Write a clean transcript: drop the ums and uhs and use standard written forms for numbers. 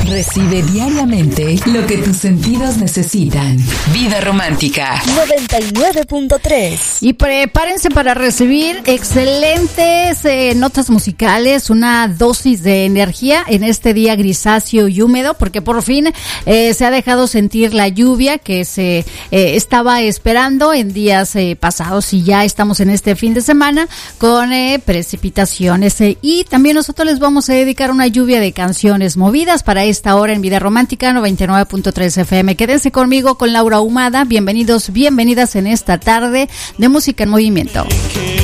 Recibe diariamente lo que tus sentidos necesitan. Vida Romántica 99.3. Y prepárense para recibir excelentes notas musicales, una dosis de energía en este día grisáceo y húmedo, porque por fin se ha dejado sentir la lluvia que se estaba esperando en días pasados, y ya estamos en este fin de semana con precipitaciones, y también nosotros les vamos a dedicar una lluvia de canciones movidas para esta hora en Vida Romántica 99.3 FM. Quédense conmigo, con Laura Ahumada. Bienvenidos, bienvenidas en esta tarde de Música en Movimiento.